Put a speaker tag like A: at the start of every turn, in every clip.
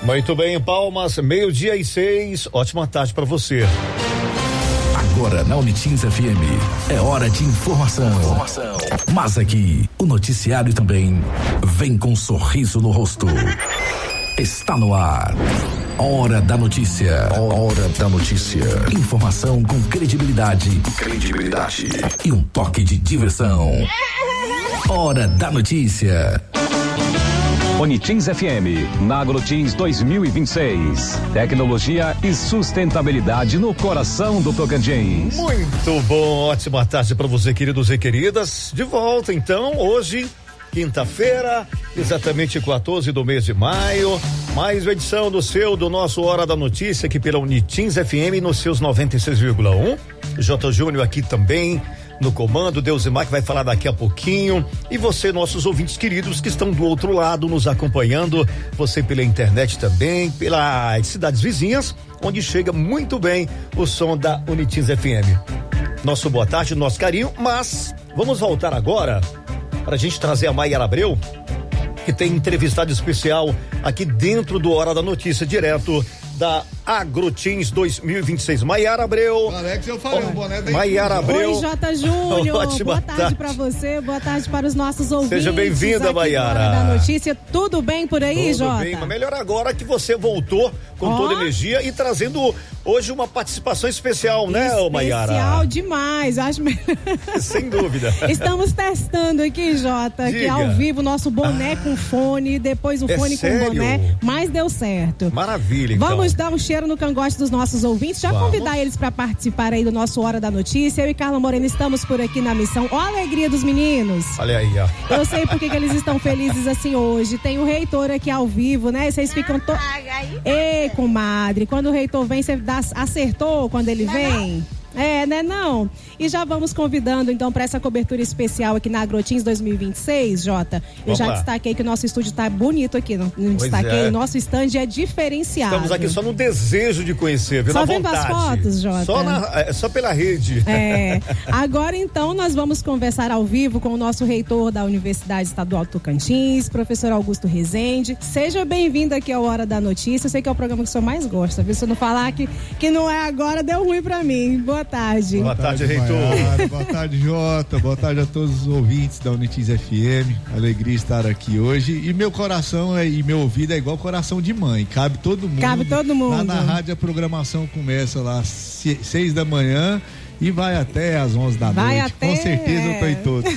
A: Muito bem, Palmas, 12:06, ótima tarde para você.
B: Agora na Unitins FM, é hora de informação. Mas aqui, o noticiário também vem com um sorriso no rosto. Está no ar. Hora da notícia. Hora da notícia. Informação com credibilidade. E um toque de diversão. Hora da notícia.
C: Unitins FM, na Agrotins 2026. Tecnologia e sustentabilidade no coração do Tocantins.
A: Muito bom, ótima tarde para você, queridos e queridas. De volta então, hoje, quinta-feira, exatamente 14 do mês de maio. Mais uma edição do nosso Hora da Notícia aqui pela Unitins FM nos seus 96,1. J. Júnior aqui também no comando, Deusimar que vai falar daqui a pouquinho, e você, nossos ouvintes queridos que estão do outro lado nos acompanhando, você pela internet também, pelas cidades vizinhas, onde chega muito bem o som da Unitins FM. Nosso boa tarde, nosso carinho, mas vamos voltar agora para a gente trazer a Maiara Abreu, que tem entrevistado especial aqui dentro do Hora da Notícia, direto da Agrotins 2026. Maiara Abreu.
D: Alex, eu falei, o boné da
A: Maiara Abreu.
E: Oi, J. Júnior.
A: Ótima
E: boa tarde para você, boa tarde para os nossos ouvintes.
A: Seja bem-vinda, Maiara.
E: Da Notícia, tudo bem por aí,
A: Tudo
E: Jota?
A: bem, mas melhor agora que você voltou com toda energia e trazendo hoje uma participação especial, né, Maiara?
E: Especial demais, acho melhor.
A: Sem dúvida.
E: Estamos testando aqui, Jota, que ao vivo nosso boné com fone, depois o fone
A: sério?
E: com boné, mas deu certo.
A: Maravilha, então.
E: Vamos dar um cheiro no cangote dos nossos ouvintes, já convidar eles para participar aí do nosso Hora da Notícia. Eu e Carla Moreno estamos por aqui na missão. Ó a alegria dos meninos.
A: Olha aí, ó.
E: Eu sei porque que eles estão felizes assim hoje. Tem o reitor aqui ao vivo, né? Vocês ficam Ei, comadre, quando o reitor vem, você acertou quando ele vem? É, né, não? E já vamos convidando, então, para essa cobertura especial aqui na Agrotins 2026, Jota. Eu já destaquei que o nosso estúdio tá bonito aqui, não destaquei, o nosso stand é diferenciado.
A: Estamos aqui só no desejo de conhecer, viu?
E: Só
A: na
E: vendo
A: vontade.
E: As fotos, Jota?
A: Só pela rede.
E: É. Agora, então, nós vamos conversar ao vivo com o nosso reitor da Universidade Estadual do Tocantins, professor Augusto Rezende. Seja bem-vindo aqui ao Hora da Notícia. Eu sei que é o programa que o senhor mais gosta, viu? Se eu não falar que não é agora, deu ruim pra mim. Boa tarde.
A: Boa tarde, reitor.
D: Maiara, boa tarde, Jota. Boa tarde a todos os ouvintes da Unitins FM. Alegria estar aqui hoje. E meu coração e meu ouvido é igual coração de mãe. Cabe todo mundo.
E: Cabe todo mundo.
D: Lá na rádio a programação começa lá às 6 da manhã e vai até às 11 da noite. Com certeza eu tô em todos.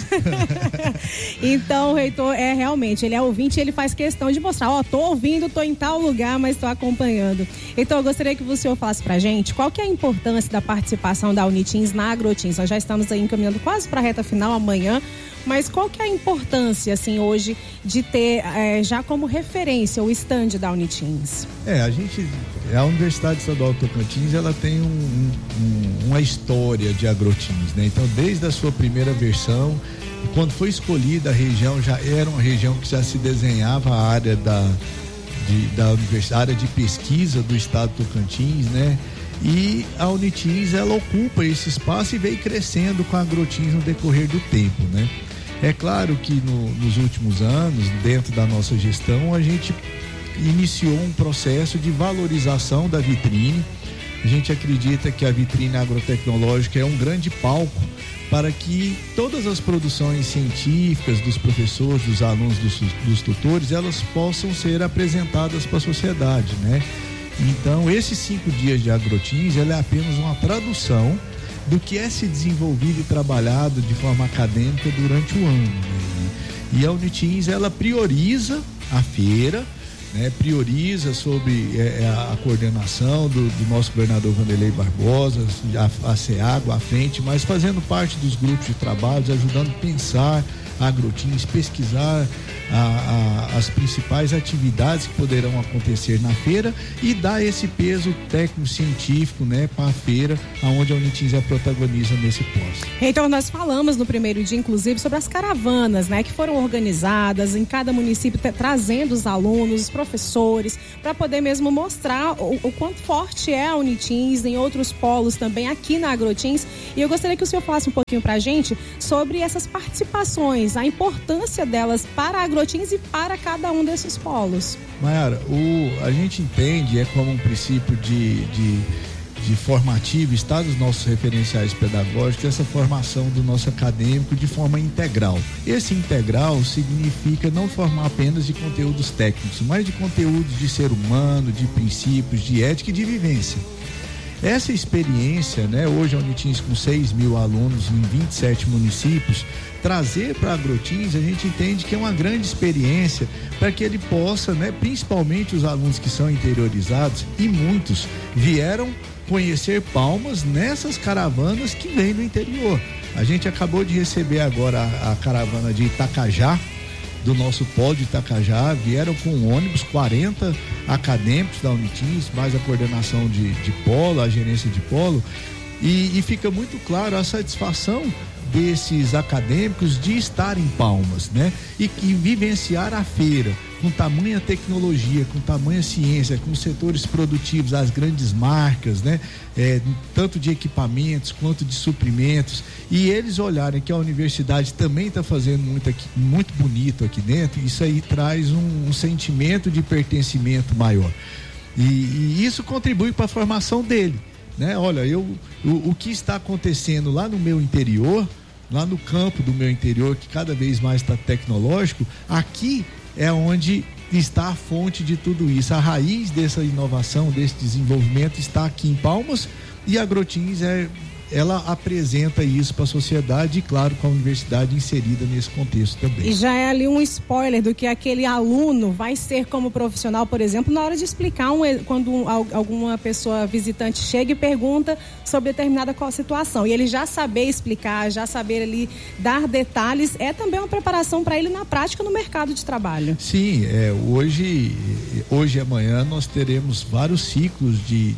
E: Então, o reitor realmente, ele é ouvinte, ele faz questão de mostrar, tô ouvindo, tô em tal lugar, mas tô acompanhando. Então, eu gostaria que o senhor falasse pra gente qual que é a importância da participação da Unitins na Agrotins. Nós já estamos aí encaminhando quase pra reta final amanhã, mas qual que é a importância, assim, hoje de ter já como referência o stand da Unitins?
D: A Universidade Estadual do Tocantins, ela tem uma história de Agrotins, né? Então, desde a sua primeira versão, quando foi escolhida a região, já era uma região que já se desenhava a área da universidade, área de pesquisa do estado do Tocantins, né? E a Unitins, ela ocupa esse espaço e veio crescendo com a Agrotins no decorrer do tempo, né? É claro que nos últimos anos, dentro da nossa gestão, a gente iniciou um processo de valorização da vitrine. A gente acredita que a vitrine agrotecnológica é um grande palco para que todas as produções científicas dos professores, dos alunos, dos tutores, elas possam ser apresentadas para a sociedade, né? Então, esses 5 dias de Agrotins, ela é apenas uma tradução do que é se desenvolvido e trabalhado de forma acadêmica durante o ano, né? E a Unitins, ela prioriza a feira, né, prioriza sobre a coordenação do nosso governador Vanderlei Barbosa, a SEAGRO à frente, mas fazendo parte dos grupos de trabalho, ajudando a pensar a Agrotins, pesquisar as principais atividades que poderão acontecer na feira e dar esse peso técnico-científico, né, para a feira, onde a Unitins é protagonista nesse posto.
E: Então, nós falamos no primeiro dia, inclusive, sobre as caravanas, né, que foram organizadas em cada município, trazendo os alunos, os professores, para poder mesmo mostrar o quanto forte é a Unitins em outros polos também aqui na Agrotins. E eu gostaria que o senhor falasse um pouquinho para a gente sobre essas participações, ações, a importância delas para a Agrotins e para cada um desses polos.
D: Maiara, a gente entende, como um princípio de formativo, está nos nossos referenciais pedagógicos, essa formação do nosso acadêmico de forma integral. Esse integral significa não formar apenas de conteúdos técnicos, mas de conteúdos de ser humano, de princípios, de ética e de vivência. Essa experiência, né, hoje a Unitins com 6.000 alunos em 27 municípios, trazer para a Agrotins, a gente entende que é uma grande experiência para que ele possa, né, principalmente os alunos que são interiorizados, e muitos vieram conhecer Palmas nessas caravanas que vêm do interior. A gente acabou de receber agora a caravana de Itacajá, do nosso polo de Itacajá, vieram com um ônibus, 40 acadêmicos da Unitins, mais a coordenação de polo, a gerência de polo, e fica muito claro a satisfação desses acadêmicos de estar em Palmas, né? E vivenciar a feira com tamanha tecnologia, com tamanha ciência, com setores produtivos, as grandes marcas, né? Tanto de equipamentos quanto de suprimentos, e eles olharem que a universidade também está fazendo muito bonito aqui dentro. Isso aí traz um sentimento de pertencimento maior, e isso contribui para a formação dele, né? Olha, o que está acontecendo lá no meu interior, lá no campo do meu interior, que cada vez mais está tecnológico, aqui é onde está a fonte de tudo isso. A raiz dessa inovação, desse desenvolvimento está aqui em Palmas, e a Agrotins ela apresenta isso para a sociedade, e claro, com a universidade inserida nesse contexto também.
E: E já é ali um spoiler do que aquele aluno vai ser como profissional, por exemplo, na hora de explicar quando alguma pessoa visitante chega e pergunta sobre determinada situação, e ele já saber explicar, já saber ali dar detalhes, é também uma preparação para ele na prática no mercado de trabalho.
D: Sim, hoje e amanhã nós teremos vários ciclos de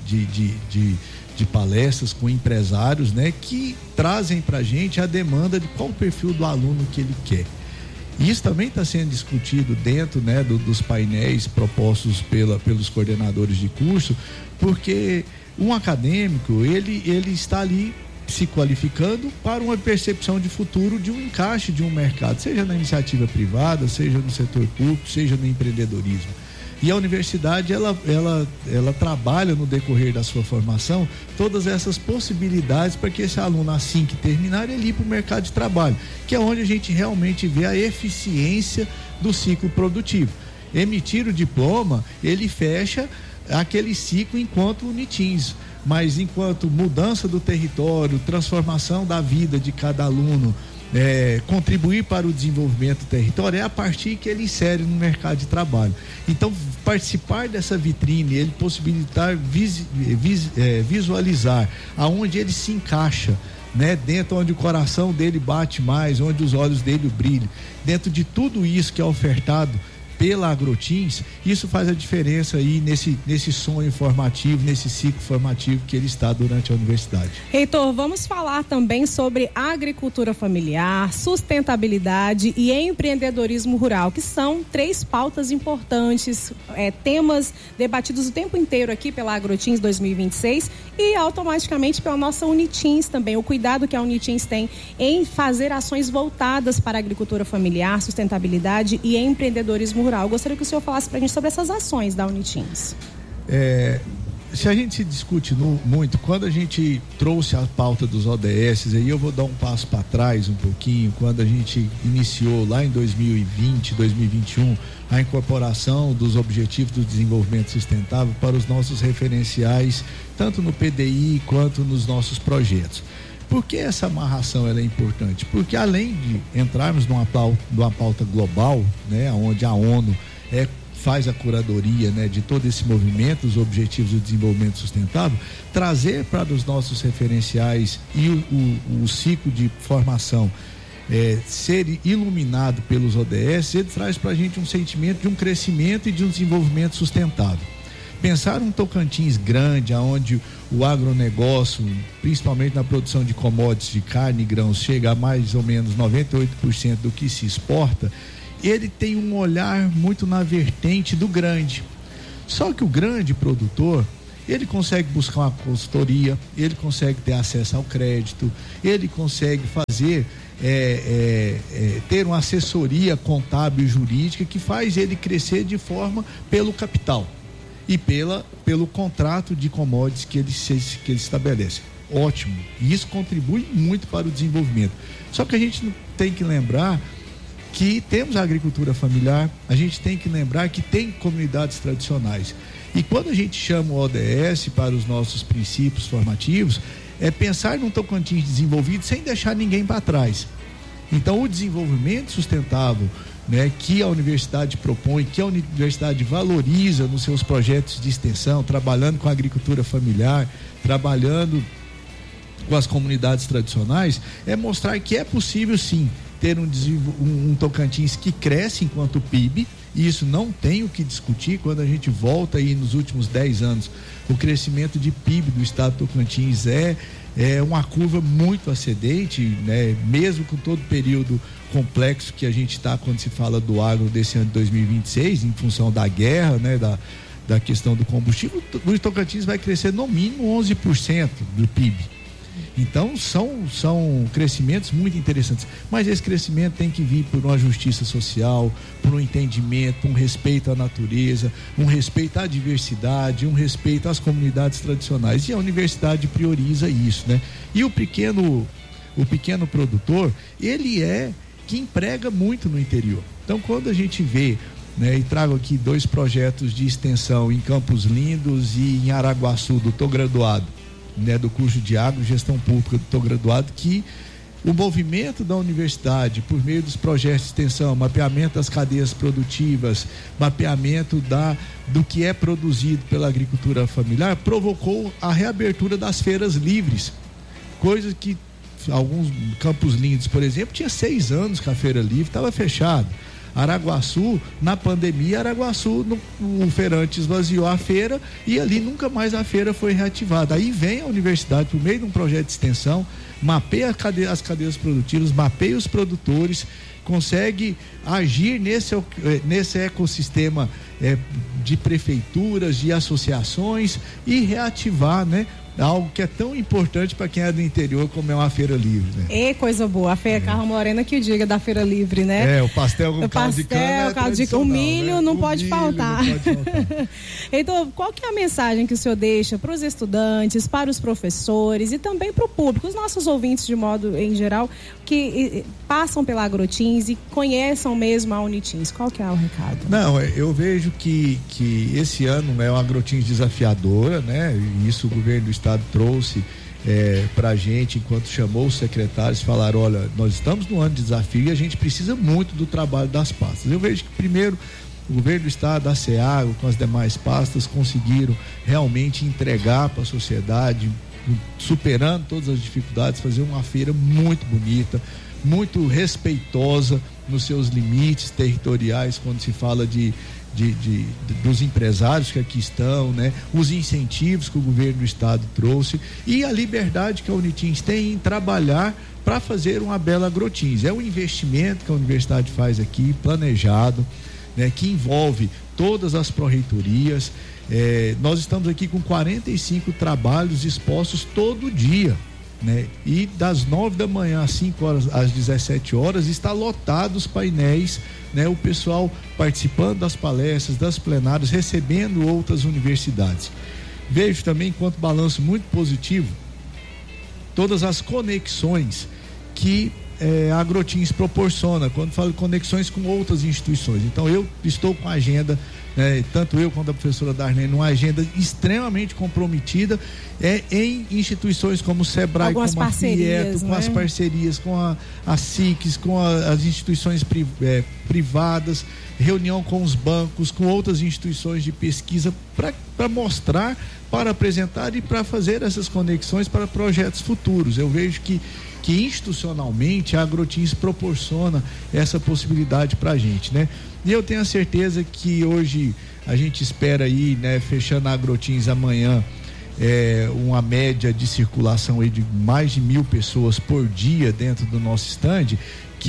D: palestras com empresários, né, que trazem para a gente a demanda de qual o perfil do aluno que ele quer. Isso também está sendo discutido dentro, né, dos painéis propostos pelos coordenadores de curso, porque um acadêmico, ele está ali se qualificando para uma percepção de futuro, de um encaixe de um mercado, seja na iniciativa privada, seja no setor público, seja no empreendedorismo. E a universidade, ela trabalha no decorrer da sua formação todas essas possibilidades para que esse aluno, assim que terminar, ele ir para o mercado de trabalho, que é onde a gente realmente vê a eficiência do ciclo produtivo. Emitir o diploma, ele fecha aquele ciclo enquanto Unitins, mas enquanto mudança do território, transformação da vida de cada aluno, contribuir para o desenvolvimento do território, é a partir que ele insere no mercado de trabalho. Então, participar dessa vitrine, ele possibilitar visualizar aonde ele se encaixa, né? Dentro onde o coração dele bate mais, onde os olhos dele brilham, dentro de tudo isso que é ofertado pela Agrotins, isso faz a diferença aí nesse sonho formativo, nesse ciclo formativo que ele está durante a universidade.
E: Reitor, vamos falar também sobre agricultura familiar, sustentabilidade e empreendedorismo rural, que são 3 pautas importantes, temas debatidos o tempo inteiro aqui pela Agrotins 2026 e automaticamente pela nossa Unitins também, o cuidado que a Unitins tem em fazer ações voltadas para a agricultura familiar, sustentabilidade e empreendedorismo rural. Eu gostaria que o senhor falasse para a gente sobre essas ações da Unitins.
D: Se a gente se discute muito, quando a gente trouxe a pauta dos ODS, aí eu vou dar um passo para trás um pouquinho, quando a gente iniciou lá em 2020, 2021, a incorporação dos Objetivos do Desenvolvimento Sustentável para os nossos referenciais, tanto no PDI quanto nos nossos projetos. Por que essa amarração ela é importante? Porque além de entrarmos numa pauta global, né, onde a ONU faz a curadoria, né, de todo esse movimento, os Objetivos do Desenvolvimento Sustentável, trazer para os nossos referenciais e o ciclo de formação ser iluminado pelos ODS, ele traz para a gente um sentimento de um crescimento e de um desenvolvimento sustentável. Pensar um Tocantins grande, onde o agronegócio, principalmente na produção de commodities, de carne e grãos, chega a mais ou menos 98% do que se exporta, ele tem um olhar muito na vertente do grande. Só que o grande produtor, ele consegue buscar uma consultoria, ele consegue ter acesso ao crédito, ele consegue fazer ter uma assessoria contábil e jurídica que faz ele crescer de forma pelo capital e pelo contrato de commodities que ele estabelece. Ótimo, e isso contribui muito para o desenvolvimento. Só que a gente tem que lembrar que temos a agricultura familiar, a gente tem que lembrar que tem comunidades tradicionais. E quando a gente chama o ODS para os nossos princípios formativos, é pensar num Tocantins desenvolvido sem deixar ninguém para trás. Então, o desenvolvimento sustentável, né, que a universidade propõe, que a universidade valoriza nos seus projetos de extensão, trabalhando com a agricultura familiar, trabalhando com as comunidades tradicionais, é mostrar que é possível sim ter um Tocantins que cresce enquanto PIB, e isso não tem o que discutir. Quando a gente volta aí nos últimos 10 anos, o crescimento de PIB do estado do Tocantins é uma curva muito ascendente, né? Mesmo com todo o período complexo que a gente está quando se fala do agro desse ano de 2026, em função da guerra, né? Da questão do combustível, o Tocantins vai crescer no mínimo 11% do PIB. Então são crescimentos muito interessantes, mas esse crescimento tem que vir por uma justiça social, por um entendimento, um respeito à natureza, um respeito à diversidade, um respeito às comunidades tradicionais, e a universidade prioriza isso, né? E o pequeno produtor, ele que emprega muito no interior. Então, quando a gente vê, né, e trago aqui 2 projetos de extensão em Campos Lindos e em Araguaçu, do Tô Graduado, né, do curso de Agro, Gestão Pública do Tô Graduado, que o movimento da universidade, por meio dos projetos de extensão, mapeamento das cadeias produtivas, mapeamento do que é produzido pela agricultura familiar, provocou a reabertura das feiras livres, coisa que alguns Campos Lindos, por exemplo, tinha 6 anos que a feira livre estava fechada. Araguaçu, na pandemia, o feirante esvaziou a feira e ali nunca mais a feira foi reativada. Aí vem a universidade, por meio de um projeto de extensão, mapeia as cadeias produtivas, mapeia os produtores, consegue agir nesse ecossistema de prefeituras, de associações, e reativar, né, algo que é tão importante para quem é do interior, como é uma feira livre, né?
E: E coisa boa, a feira Carla Morena que o diga da feira livre, né?
D: O pastel com caldo de cana,
E: o milho, né? Não pode faltar.
D: Não pode faltar.
E: Então, qual que é a mensagem que o senhor deixa para os estudantes, para os professores e também para o público, os nossos ouvintes de modo em geral, que passam pela Agrotins e conheçam mesmo a Unitins? Qual que é o recado?
D: Não, eu vejo que esse ano é uma Agrotins desafiadora, né? E isso o governo do estado trouxe para a gente, enquanto chamou os secretários, falaram: olha, nós estamos no ano de desafio e a gente precisa muito do trabalho das pastas. Eu vejo que primeiro o governo do estado, a SEAGRO, com as demais pastas, conseguiram realmente entregar para a sociedade, superando todas as dificuldades, fazer uma feira muito bonita, muito respeitosa nos seus limites territoriais, quando se fala dos empresários que aqui estão, né? Os incentivos que o governo do estado trouxe e a liberdade que a Unitins tem em trabalhar para fazer uma bela Agrotins. É um investimento que a universidade faz aqui, planejado, né? Que envolve todas as pró-reitorias. Nós estamos aqui com 45 trabalhos expostos todo dia, né? E das 9 da manhã às 5 horas, às 17 horas, está lotado os painéis, né? O pessoal participando das palestras, das plenárias, recebendo outras universidades. Vejo também, enquanto balanço muito positivo, todas as conexões que a Agrotins proporciona, quando falo de conexões com outras instituições. Então, eu estou com a agenda, tanto eu quanto a professora Darlene, uma agenda extremamente comprometida em instituições como o SEBRAE,
E: algumas
D: como a FIETO, com, né? As parcerias com a SICS, com as instituições privadas, reunião com os bancos, com outras instituições de pesquisa, para mostrar, para apresentar e para fazer essas conexões para projetos futuros. Eu vejo que institucionalmente a Agrotins proporciona essa possibilidade para a gente, né? E eu tenho a certeza que hoje a gente espera aí, né, fechando a Agrotins amanhã, uma média de circulação aí de mais de 1.000 pessoas por dia dentro do nosso stand, que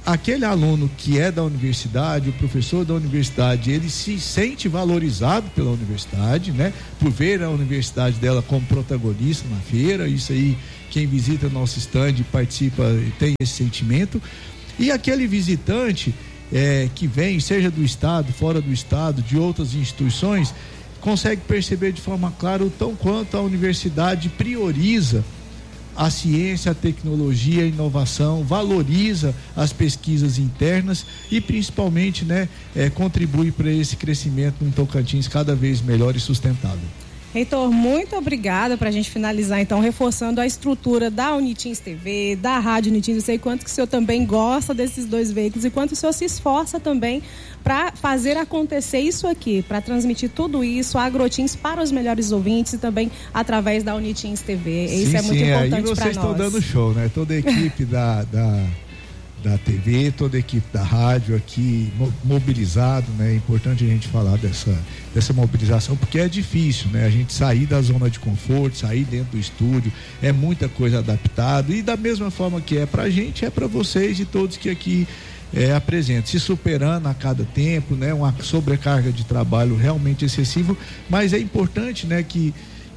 D: aquele aluno que é da universidade, o professor da universidade, ele se sente valorizado pela universidade, né? Por ver a universidade dela como protagonista na feira. Isso aí, quem visita nosso stand e participa tem esse sentimento. E aquele visitante que vem, seja do estado, fora do estado, de outras instituições, consegue perceber de forma clara o tão quanto a universidade prioriza a ciência, a tecnologia, a inovação, valoriza as pesquisas internas e principalmente, né, contribui para esse crescimento no Tocantins cada vez melhor e sustentável.
E: Reitor, muito obrigada. Para a gente finalizar, então, reforçando a estrutura da Unitins TV, da Rádio Unitins. Eu sei quanto que o senhor também gosta desses dois veículos e quanto o senhor se esforça também para fazer acontecer isso aqui, para transmitir tudo isso, a Agrotins, para os melhores ouvintes e também através da Unitins TV. Isso é muito importante para nós.
D: Vocês estão dando show, né? Toda a equipe da TV, toda a equipe da rádio aqui mobilizado, né? É importante a gente falar dessa mobilização, porque é difícil, né? A gente sair da zona de conforto, sair dentro do estúdio, é muita coisa adaptada, e da mesma forma que é pra gente, é pra vocês e todos que aqui apresentam, se superando a cada tempo, né? Uma sobrecarga de trabalho realmente excessivo, mas é importante, né? Que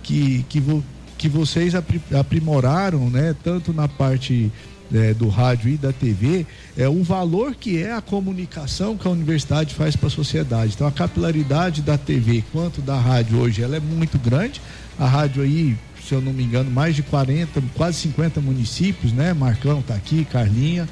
D: vocês aprimoraram, né? Tanto na parte do rádio e da TV, o valor que é a comunicação que a universidade faz para a sociedade. Então a capilaridade da TV quanto da rádio hoje, ela é muito grande. A rádio aí, se eu não me engano, mais de 40, quase 50 municípios, né? Marcão tá aqui, Carlinha,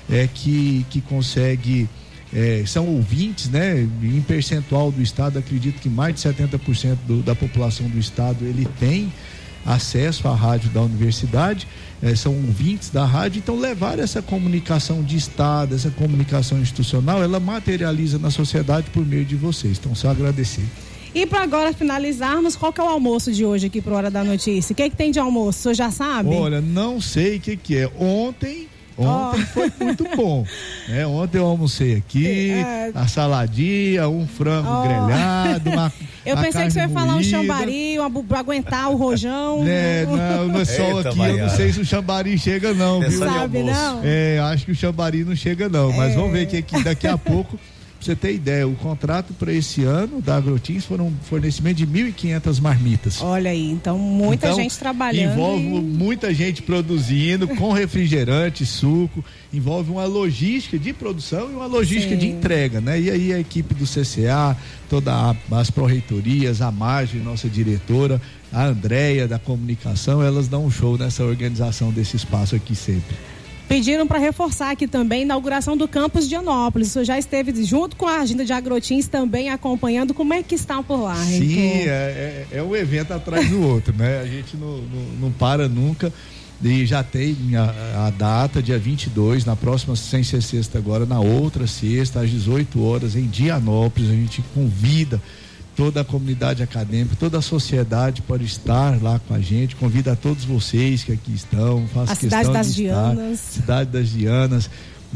D: que consegue, são ouvintes, né? Em percentual do estado, acredito que mais de 70% da população do estado ele tem acesso à rádio da universidade, são ouvintes da rádio. Então levar essa comunicação de estado, essa comunicação institucional, ela materializa na sociedade por meio de vocês. Então só agradecer.
E: E para agora finalizarmos, qual que é o almoço de hoje aqui pro Hora da Notícia? O que tem de almoço? O senhor já sabe?
D: Olha, não sei o que é. Ontem foi muito bom, né? Ontem eu almocei aqui, a saladinha, um frango grelhado,
E: eu pensei que você ia falar um chambari, pra aguentar o rojão.
D: Não só aqui, eu não sei se o chambari chega não, viu?
E: Sabe, não?
D: Acho que o chambari não chega não, mas vamos ver que aqui daqui a pouco. Pra você ter ideia, o contrato para esse ano da Agrotins foram um fornecimento de 1.500 marmitas.
E: Olha aí, então muita gente trabalhando.
D: Envolve muita gente produzindo, com refrigerante, suco, envolve uma logística de produção e uma logística de entrega, né? E aí a equipe do CCA, todas as pró-reitorias, a Margem, nossa diretora, a Andréia da comunicação, elas dão um show nessa organização desse espaço aqui sempre.
E: Pediram para reforçar aqui também a inauguração do campus de Dianópolis. O senhor já esteve junto com a agenda de Agrotins também acompanhando. Como é que está por lá, Reitor?
D: Sim, é um evento atrás do outro, né? A gente não para nunca. E já tem a data, dia 22, na próxima, sem ser sexta agora, na outra sexta, às 18 horas, em Dianópolis. A gente convida toda a comunidade acadêmica, toda a sociedade pode estar lá com a gente. Convida a todos vocês que aqui estão.
E: A Cidade das Dianas.
D: Cidade das Dianas,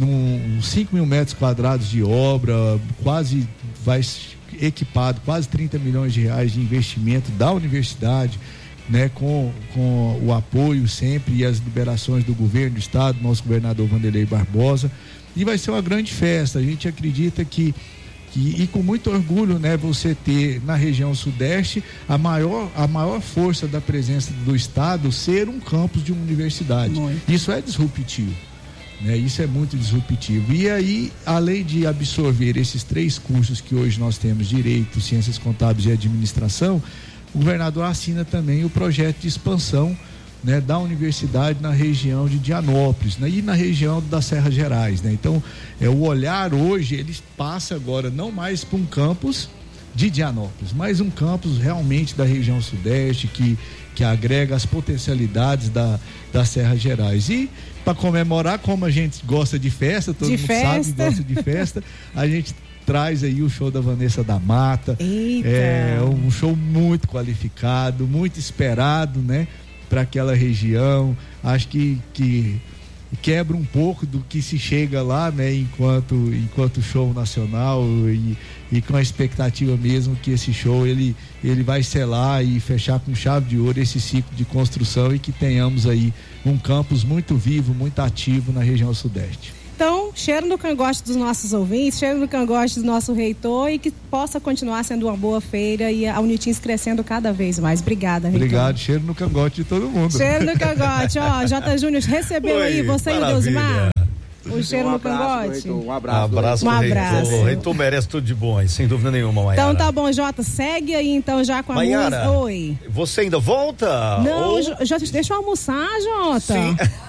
D: 5 mil metros quadrados de obra, quase vai equipado, quase 30 milhões de reais de investimento da universidade, né, com o apoio sempre e as liberações do governo do estado, nosso governador Vanderlei Barbosa. E vai ser uma grande festa. A gente acredita que e com muito orgulho, né, você ter na região sudeste a maior força da presença do estado ser um campus de uma universidade. Isso é disruptivo, né? Isso é muito disruptivo. E aí, além de absorver esses 3 cursos que hoje nós temos, Direito, Ciências Contábeis e Administração, o governador assina também o projeto de expansão, né, da universidade na região de Dianópolis, né, e na região das Serras Gerais, né? Então, o olhar hoje, ele passa agora não mais para um campus de Dianópolis, mas um campus realmente da região sudeste, que agrega as potencialidades das Serras Gerais. E para comemorar, como a gente gosta de festa, todo mundo sabe, gosta de festa, a gente traz aí o show da Vanessa da Mata. Um show muito qualificado, muito esperado, né, para aquela região. Acho que quebra um pouco do que se chega lá, né, enquanto show nacional, e com a expectativa mesmo que esse show ele vai selar e fechar com chave de ouro esse ciclo de construção, e que tenhamos aí um campus muito vivo, muito ativo na região sudeste.
E: Então, cheiro no cangote dos nossos ouvintes, cheiro no cangote do nosso reitor e que possa continuar sendo uma boa feira e a Unitins crescendo cada vez mais. Obrigada, reitor.
D: Obrigado, cheiro no cangote de todo mundo.
E: Cheiro no cangote, ó, J. Júnior recebeu aí, você e o Deusimar. O cheiro no cangote.
A: Um abraço. O reitor merece tudo de bom aí, sem dúvida nenhuma, Maiara.
E: Então tá bom, Jota, segue aí então já com a
A: Maiara,
E: música. Oi.
A: Você ainda volta?
E: Não, Jota, deixa eu almoçar, Jota.
A: Sim.